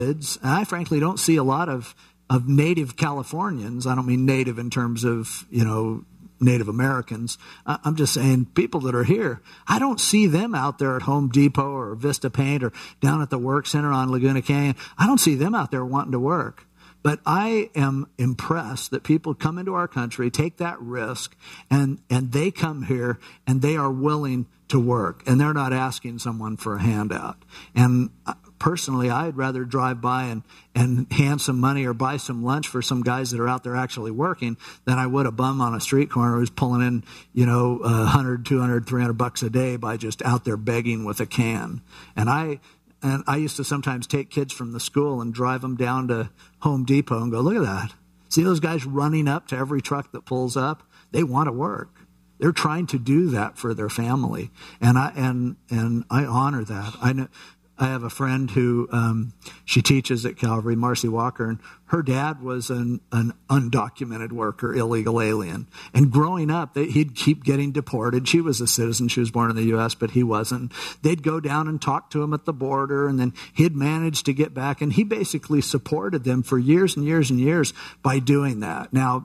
I frankly don't see a lot of native Californians. I don't mean native in terms of, Native Americans. I'm just saying people that are here. I don't see them out there at Home Depot or Vista Paint or down at the Work Center on Laguna Canyon. I don't see them out there wanting to work. But I am impressed that people come into our country, take that risk, and they come here and they are willing to work. And they're not asking someone for a handout. And personally, I'd rather drive by and hand some money or buy some lunch for some guys that are out there actually working than I would a bum on a street corner who's pulling in, $100, $200, $300 a day by just out there begging with a can. And I used to sometimes take kids from the school and drive them down to Home Depot and go, look at that. See those guys running up to every truck that pulls up? They want to work. They're trying to do that for their family. And I honor that. I have a friend who she teaches at Calvary, Marcy Walker, and her dad was an undocumented worker, illegal alien. And growing up, he'd keep getting deported. She was a citizen. She was born in the U.S., but he wasn't. They'd go down and talk to him at the border, and then he'd managed to get back. And he basically supported them for years and years and years by doing that. Now,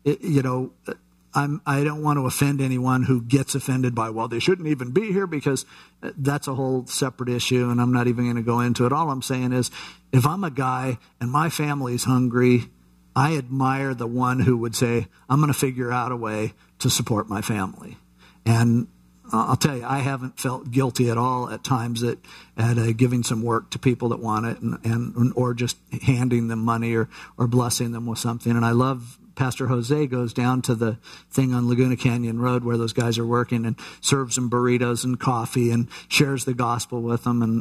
I don't want to offend anyone who gets offended by, well, they shouldn't even be here, because that's a whole separate issue, and I'm not even going to go into it. All I'm saying is, if I'm a guy and my family's hungry, I admire the one who would say, I'm going to figure out a way to support my family. And I'll tell you, I haven't felt guilty at all at times at giving some work to people that want it, and or just handing them money or blessing them with something. And I love Pastor Jose goes down to the thing on Laguna Canyon Road where those guys are working and serves them burritos and coffee and shares the gospel with them.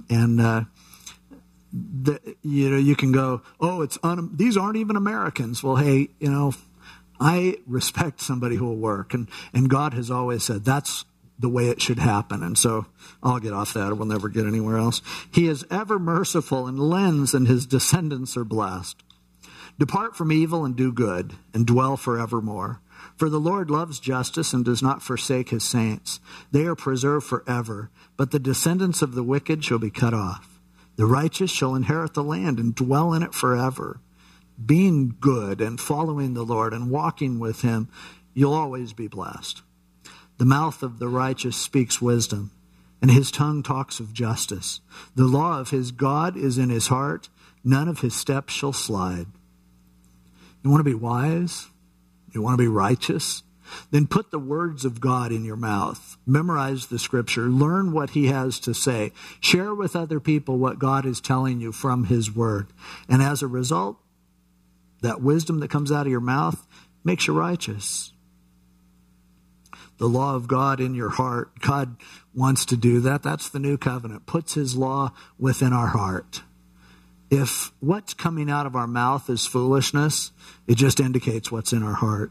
You can go, oh, these aren't even Americans. Well, hey, I respect somebody who will work, and God has always said that's the way it should happen. And so I'll get off that, or we'll never get anywhere else. He is ever merciful and lends, and his descendants are blessed. Depart from evil and do good, and dwell forevermore. For the Lord loves justice and does not forsake his saints. They are preserved forever, but the descendants of the wicked shall be cut off. The righteous shall inherit the land and dwell in it forever. Being good and following the Lord and walking with him, you'll always be blessed. The mouth of the righteous speaks wisdom, and his tongue talks of justice. The law of his God is in his heart. None of his steps shall slide. You want to be wise? You want to be righteous? Then put the words of God in your mouth. Memorize the scripture. Learn what he has to say. Share with other people what God is telling you from his word. And as a result, that wisdom that comes out of your mouth makes you righteous. The law of God in your heart. God wants to do that. That's the new covenant. Puts his law within our heart. If what's coming out of our mouth is foolishness, it just indicates what's in our heart.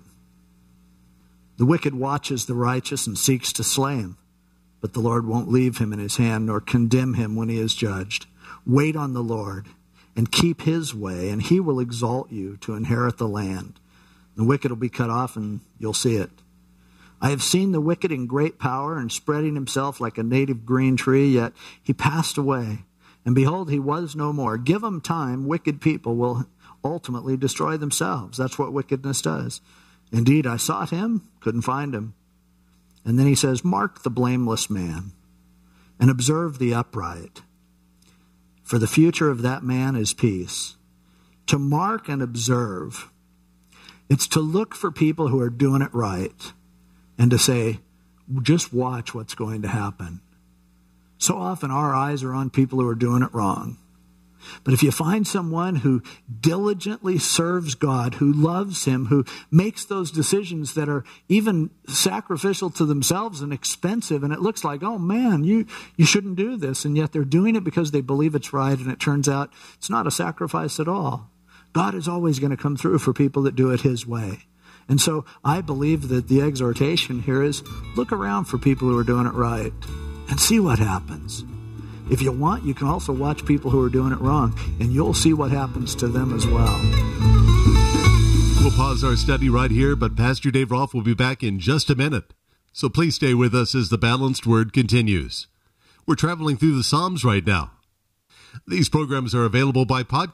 The wicked watches the righteous and seeks to slay him, but the Lord won't leave him in his hand nor condemn him when he is judged. Wait on the Lord and keep his way, and he will exalt you to inherit the land. The wicked will be cut off, and you'll see it. I have seen the wicked in great power and spreading himself like a native green tree, yet he passed away. And behold, he was no more. Give him time, wicked people will ultimately destroy themselves. That's what wickedness does. Indeed, I sought him, couldn't find him. And then he says, mark the blameless man and observe the upright. For the future of that man is peace. To mark and observe, it's to look for people who are doing it right and to say, just watch what's going to happen. So often our eyes are on people who are doing it wrong. But if you find someone who diligently serves God, who loves him, who makes those decisions that are even sacrificial to themselves and expensive, and it looks like, oh man, you shouldn't do this, and yet they're doing it because they believe it's right, and it turns out it's not a sacrifice at all. God is always going to come through for people that do it his way. And so I believe that the exhortation here is look around for people who are doing it right and see what happens. If you want, you can also watch people who are doing it wrong, and you'll see what happens to them as well. We'll pause our study right here, but Pastor Dave Rolfe will be back in just a minute. So please stay with us as the Balanced Word continues. We're traveling through the Psalms right now. These programs are available by podcast